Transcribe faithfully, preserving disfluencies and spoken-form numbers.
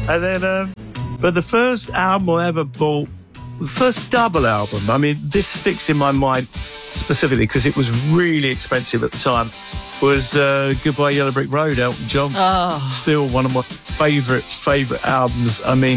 And then, um, but the first album I ever bought, the first double album, I mean, this sticks in my mind specifically because it was really expensive at the time, was uh, Goodbye Yellow Brick Road, Elton John. Oh. Still one of my favourite, favourite albums. I mean,